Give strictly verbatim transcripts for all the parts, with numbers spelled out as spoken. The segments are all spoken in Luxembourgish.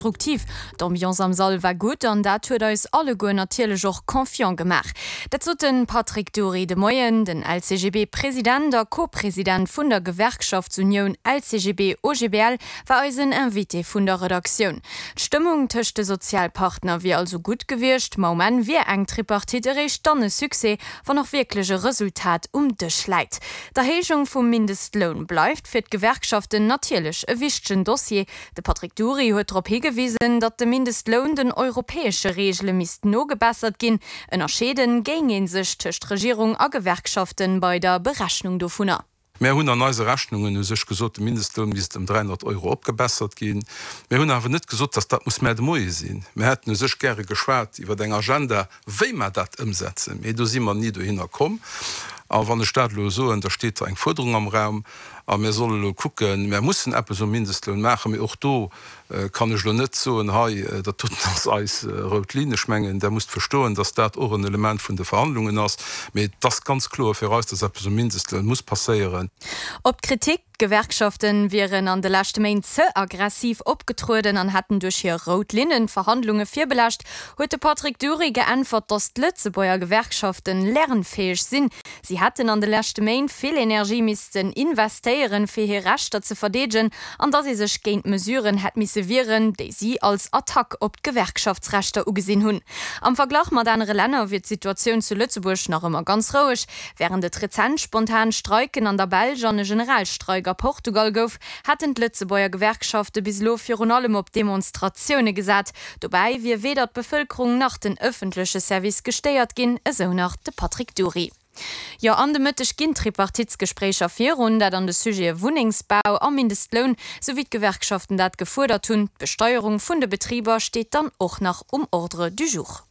konstruktiv. D'Ambiance am Saal war gut an dat huet uns alle go natürlich auch konfiant gemacht. Dazu den Patrick Duri de Moyen, den L C G B-Präsident, der Co-Präsident vun der Gewerkschaftsunion L C G B O G B L war eusen Invité vun der Redaktion. D'Stimmung tëcht de Sozialpartner wie also gut gewircht, Moment wie eng Tripartiterich dann e Suse, wann noch wirkliche Resultat um de Schleit. Der Heechung vum Mindestlohn bleibt fir d'Gewerkschaften natierlech e wichtigen Dossier. De Patrick Duri huet trop hingewiesen, dat de Mindestlohn den europäesche Regel mist no gebessert gin, ënner Schäden géingen sech tëcht Regierung a Gewerkschaften bei der Berechnung do vunner. Mehr hun neue Rechnungen sech gesot Mindestlohn bis dem dreihundert Euro abgebessert gehen. Wir hun aber net gesot, dass dat muss mehr de Moie sinn. Wir hätten sech gerne geschwart iwwer den Agenda, we man dat umsetzen. E du si man nie do hinkom. Aber wann der Staatlo so da steht eng Forderung am Raum, aber mir soll gucken, wir müssen App so Mindestlohn machen, mir auch do äh, kann ich net so hey, da tut das Eis äh, Rotlinie schmengen, der muss verstohlen, dass dat auch ein Element von der Verhandlungen ist. Mit das ganz klar voraus, dass App so Mindestlohn muss passieren. Ob Kritik Gewerkschaften wären an der letzte Main zu aggressiv abgetruden und hatten durch hier Rotlinien Verhandlungen viel belascht, heute Patrick Duri geantwortet, dass die Lützebauer Gewerkschaften lernfähig sind. Sie hatten an der letzte Main viel Energie müssten investieren für ihre Rechte zu verteidigen und dass sie sich gegen Mesuren hat müssen wehren, die sie als Attack auf die Gewerkschaftsrechte angesehen haben. Am Vergleich mit anderen Ländern wird die Situation zu Lützeburg noch immer ganz ruhig, während der rezent spontan Streiken an der belgischen Generalstreik Portugal gouf, hatten Lützebauer Gewerkschaften bis lo für allem op Demonstrationen gesagt. Dabei wie weder die Bevölkerung nach den öffentlichen Service gesteuert gin, so nach de Patrick Duri. Ja, an de Mëttech ginn Tripartitsgesprächer vier Runde an de Sujet Wohnungsbau am Mindestlohn sowie Gewerkschaften dat gefordert hun. Besteuerung vun de Betrieber steht dann auch nach um Ordre du jour.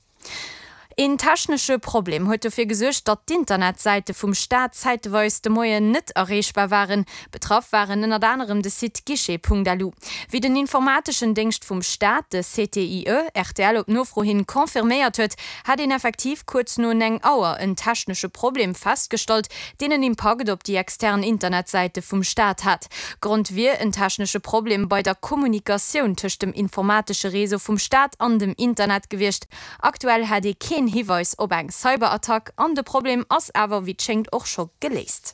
Ein technische Problem heute fir gesucht, dat die Internetseite vom Staat zeitweis de Moie net erreichbar waren. Betroffen waren in anderem de Site gische punkt a l u. Wie den informatischen Dienst vom Staat, de C T I E, R T L op nofro hin konfirmiert huet, hat den effektiv kurz no eng Auer ein technische Problem festgestellt, denen Impact op die externen Internetseite vom Staat hat. Grund wie ein technische Problem bei der Kommunikation zwischen dem informatische Reso vom Staat an dem Internet gewischt. Aktuell hat die kein Hinweis ob ein Cyberattack an de Problem ass awer wie schenkt och schon gelest.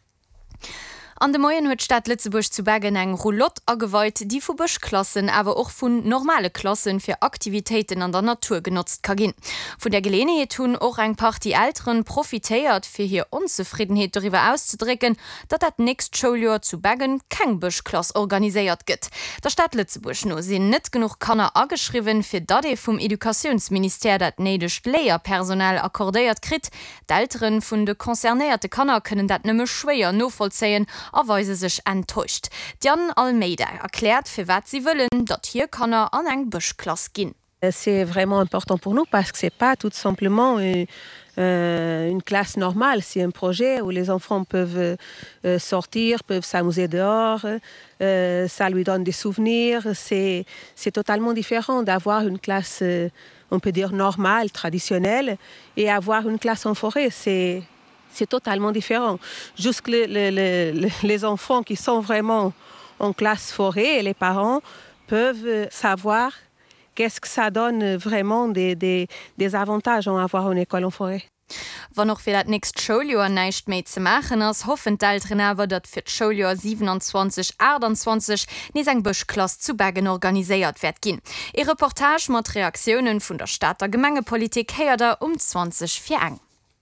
An de Moien huet Stadt Lützeburg zu Bergen eng Roulotte ageweit, die vu Buschklassen awer och vun normale Klassen fir Aktivitäten an der Natur genutzt ka gin. Vun der Gelegenheit tun och eng paar die Älteren profitéiert fir hier Unzufriedenheit darüber auszudrücken, dat dat nächst Schuljahr zu Bergen keng Buschklasse organisiert gëtt. Der Stadt Lützeburg no sinn net genug Kanner ageschriven fir dat de vum Edukationsminister dat nedecht Lehrpersonal akkordéiert krit. D'Älteren vun de konzernierte Kanner können dat nëmme schwéier no vollzeien, erweise sich enttäuscht. Jan Almeida erklärt, für wat sie wollen, dat hier kann er an eng Buschklasse gehen. C'est vraiment important pour nous parce que c'est pas tout simplement une, euh, une classe normale. C'est un projet où les enfants peuvent euh, sortir, peuvent s'amuser dehors, euh, ça lui donne des souvenirs. C'est, c'est totalement différent d'avoir une classe, euh, on peut dire normale, traditionnelle, et avoir une classe en forêt. C'est C'est totalement différent. Jusque les, les, les, les enfants qui sont vraiment en classe forêt et les parents peuvent savoir qu'est-ce que ça donne vraiment des, des, des avantages à avoir une école en forêt. Wann noch fir dat nächst Schuljahr neicht méi ze machen ass hoffen d'Eltern awer dat fir d'Schuljahr siebenundzwanzig achtundzwanzig nie eng Buschklasse zu Bergen organiséiert werd ginn. E Reportage mat Reaktionen vun der Stadter Gemengepolitik heier der um zwanzig vier eng.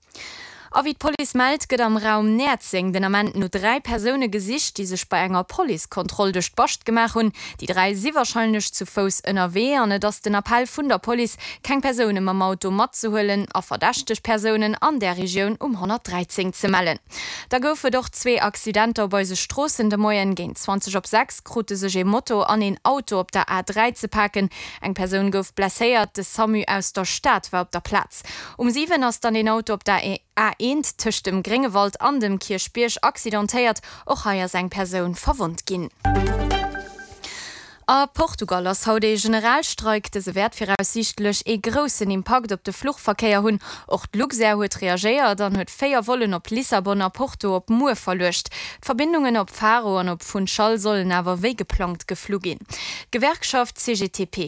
A wie d Police meldt, gëtt am Raum Nerzing den amment no drei Persone gesicht, die sech bei enger Policekontroll durch Bocht gemacht hun. Die drei sie wahrscheinlich zu Fuß ënner weh an dats den Appell vun der Police keng Personen am Auto mat zu hullen a verdächteg Personen an der Region um hundertdreizehn zu melden. Da goufe doch zwei Accidenter bei se Strossen de Moien gegen zwanzig op sechs krute sech e Motto an ein Auto op der A drei zu packen. Eng Person gouf blesséiert, de Samu aus der Stadt war op der Platz. Um sieben ass dann den Auto op der A eins tëcht dem Grengewald an dem Kirchbiersch accidentéiert och haier seg Persoun verwund ginn. A Portugal ass haut de Generalstreik de se werd firaussichtlech e grossen Impact op de Fluchtverkehr hunn. Och d Luxair huet reageiert, dann huet féier wollen op Lissabon a Porto op Mur verlecht. Verbindungen op Faro an op Funchal sollen awer wéi geplant geflug gin. Gewerkschaft C G T P